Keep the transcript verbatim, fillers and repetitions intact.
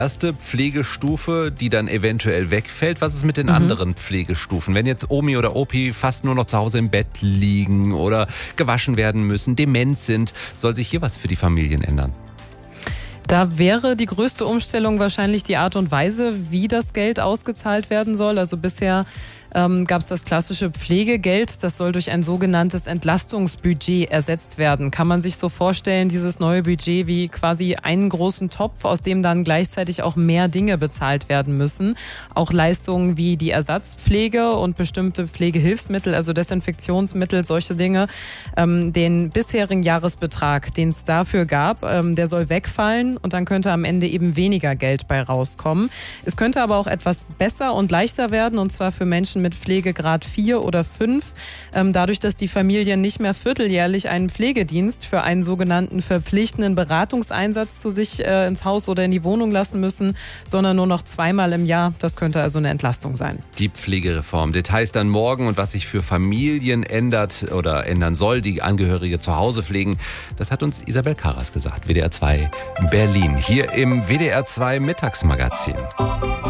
erste Pflegestufe, die dann eventuell wegfällt. Was ist mit den Mhm. anderen Pflegestufen? Wenn jetzt Omi oder Opi fast nur noch zu Hause im Bett liegen oder gewaschen werden müssen, dement sind, soll sich hier was für die Familien ändern? Da wäre die größte Umstellung wahrscheinlich die Art und Weise, wie das Geld ausgezahlt werden soll. Also bisher ähm, gab es das klassische Pflegegeld. Das soll durch ein sogenanntes Entlastungsbudget ersetzt werden. Kann man sich so vorstellen, dieses neue Budget wie quasi einen großen Topf, aus dem dann gleichzeitig auch mehr Dinge bezahlt werden müssen. Auch Leistungen wie die Ersatzpflege und bestimmte Pflegehilfsmittel, also Desinfektionsmittel, solche Dinge. Ähm, den bisherigen Jahresbetrag, den es dafür gab, ähm, der soll wegfallen und dann könnte am Ende eben weniger Geld bei rauskommen. Es könnte aber auch etwas besser und leichter werden, und zwar für Menschen mit Pflegegrad vier oder fünf. Ähm, dadurch, dass die Familien nicht mehr vierteljährlich einen Pflegedienst für einen sogenannten verpflichtenden Beratungseinsatz zu sich äh, ins Haus oder in die Wohnung lassen müssen, sondern nur noch zweimal im Jahr. Das könnte also eine Entlastung sein. Die Pflegereform. Details dann morgen, und was sich für Familien ändert oder ändern soll, die Angehörige zu Hause pflegen, das hat uns Isabel Karas gesagt, W D R zwei Berlin, hier im W D R zwei Mittagsmagazin.